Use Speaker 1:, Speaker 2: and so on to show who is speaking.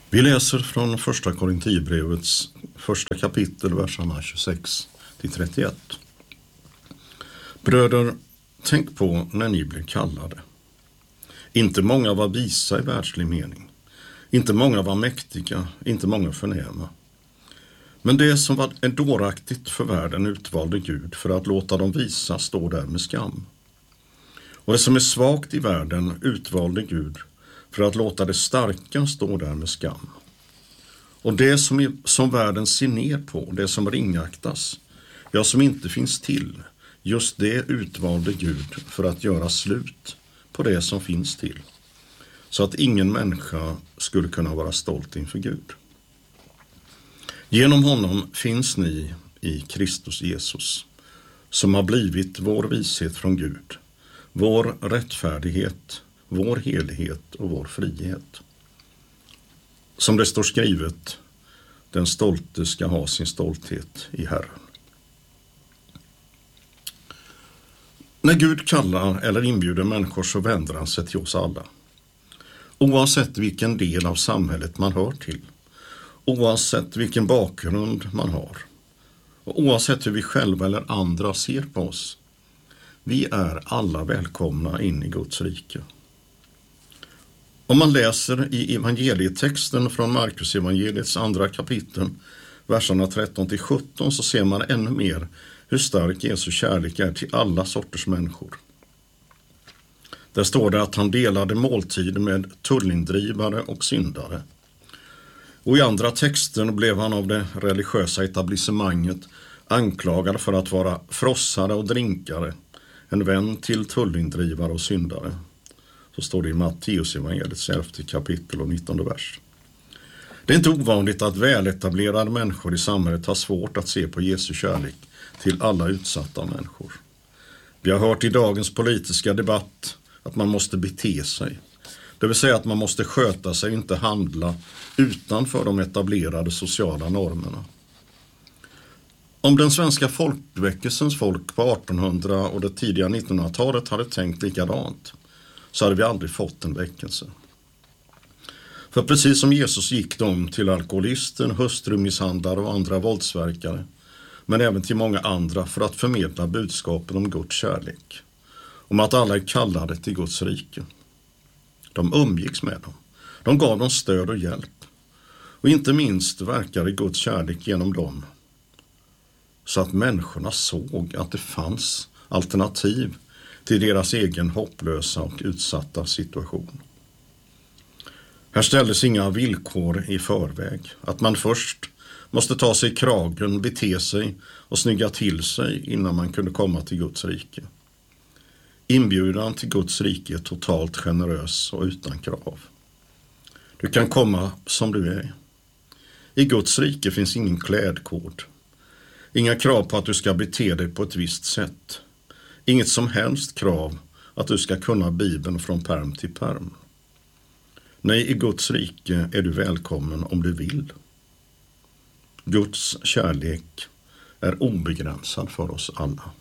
Speaker 1: Vi läser från första Korinthierbrevets första kapitel, verserna 26-31. Bröder, tänk på när ni blev kallade. Inte många var visa i världslig mening. Inte många var mäktiga, inte många förnäma. Men det som var dåraktigt för världen utvalde Gud för att låta dem visa stå där med skam. Och det som är svagt i världen utvalde Gud för att låta det starka stå där med skam. Och det som världen ser ner på, det som ringaktas, ja som inte finns till, just det utvalde Gud för att göra slut på det som finns till, så att ingen människa skulle kunna vara stolt inför Gud. Genom honom finns ni i Kristus Jesus, som har blivit vår vishet från Gud, vår rättfärdighet, vår helighet och vår frihet. Som det står skrivet, den stolte ska ha sin stolthet i Herren. När Gud kallar eller inbjuder människor så vänder han sig till oss alla. Oavsett vilken del av samhället man hör till, oavsett vilken bakgrund man har, och oavsett hur vi själva eller andra ser på oss, vi är alla välkomna in i Guds rike. Om man läser i evangelietexten från Markus evangeliets andra kapitel, verserna 13-17, så ser man ännu mer hur stark Jesu kärlek är till alla sorters människor. Där står det att han delade måltid med tullindrivare och syndare. Och i andra texten blev han av det religiösa etablissemanget anklagad för att vara frossare och drinkare, en vän till tullindrivare och syndare. Så står det i Matteus evangeliets 11 kapitel och 19 vers. Det är inte ovanligt att väletablerade människor i samhället har svårt att se på Jesu kärlek till alla utsatta människor. Vi har hört i dagens politiska debatt att man måste bete sig. Det vill säga att man måste sköta sig och inte handla utanför de etablerade sociala normerna. Om den svenska folkväckelsens folk på 1800- och det tidiga 1900-talet hade tänkt likadant, så hade vi aldrig fått en väckelse. För precis som Jesus gick de till alkoholisten, hustrumisshandlare och andra våldsverkare, men även till många andra för att förmedla budskapen om Guds kärlek, om att alla är kallade till Guds rike. De umgicks med dem, de gav dem stöd och hjälp, och inte minst verkade Guds kärlek genom dem, så att människorna såg att det fanns alternativ till deras egen hopplösa och utsatta situation. Här ställdes inga villkor i förväg, att man först måste ta sig i kragen, bete sig och snygga till sig innan man kunde komma till Guds rike. Inbjudan till Guds rike är totalt generös och utan krav. Du kan komma som du är. I Guds rike finns ingen klädkod. Inga krav på att du ska bete dig på ett visst sätt. Inget som helst krav att du ska kunna Bibeln från pärm till pärm. Nej, i Guds rike är du välkommen om du vill. Guds kärlek är obegränsad för oss alla.